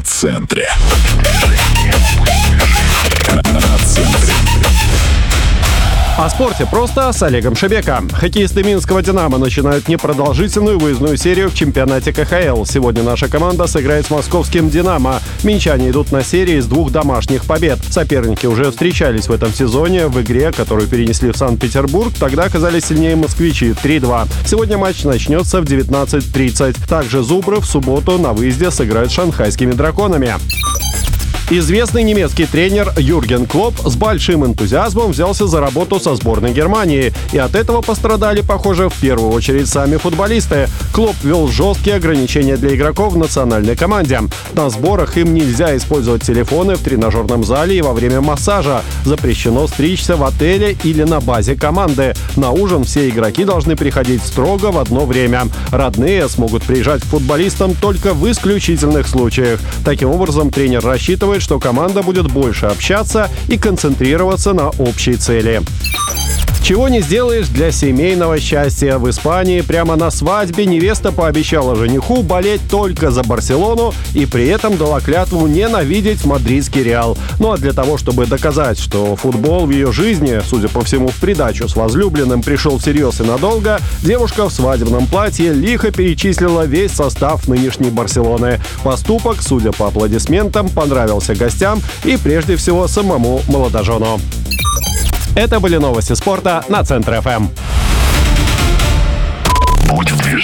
центре. На центре. О спорте просто с Олегом Шебека. Хоккеисты Минского «Динамо» начинают непродолжительную выездную серию в чемпионате КХЛ. Сегодня наша команда сыграет с московским «Динамо». Минчане идут на серии из 2 домашних побед. Соперники уже встречались в этом сезоне. В игре, которую перенесли в Санкт-Петербург, тогда оказались сильнее москвичи 3-2. Сегодня матч начнется в 19:30. Также «Зубры» в субботу на выезде сыграют с шанхайскими «Драконами». Известный немецкий тренер Юрген Клопп с большим энтузиазмом взялся за работу со сборной Германии. И от этого пострадали, похоже, в первую очередь сами футболисты. Клопп ввел жесткие ограничения для игроков в национальной команде. На сборах им нельзя использовать телефоны в тренажерном зале и во время массажа. Запрещено стричься в отеле или на базе команды. На ужин все игроки должны приходить строго в одно время. Родные смогут приезжать к футболистам только в исключительных случаях. Таким образом, тренер рассчитывает, что команда будет больше общаться и концентрироваться на общей цели. Чего не сделаешь для семейного счастья. В Испании прямо на свадьбе невеста пообещала жениху болеть только за Барселону и при этом дала клятву ненавидеть мадридский Реал. Ну а для того, чтобы доказать, что футбол в ее жизни, судя по всему, в придачу с возлюбленным пришел всерьез и надолго, девушка в свадебном платье лихо перечислила весь состав нынешней Барселоны. Поступок, судя по аплодисментам, понравился гостям и прежде всего самому молодожену. Это были новости спорта на Центр ФМ. Будь в движении.